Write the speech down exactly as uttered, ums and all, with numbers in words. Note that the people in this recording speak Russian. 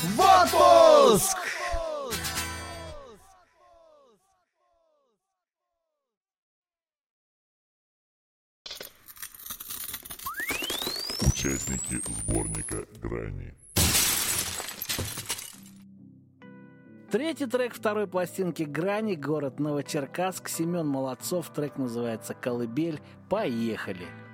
В отпуск! Участники сборника «Грани». Третий трек второй пластинки «Грани», город Новочеркасск, Семен Молодцов. Трек называется «Колыбель». Поехали!